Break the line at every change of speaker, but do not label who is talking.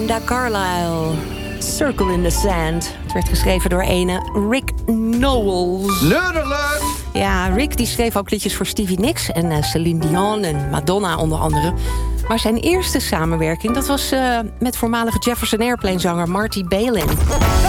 Brenda Carlile. Circle in the Sand. Het werd geschreven door ene Rick Nowels.
Nerd alert!
Ja, Rick die schreef ook liedjes voor Stevie Nicks en Celine Dion en Madonna onder andere. Maar zijn eerste samenwerking dat was met voormalige Jefferson Airplane-zanger Marty Balin.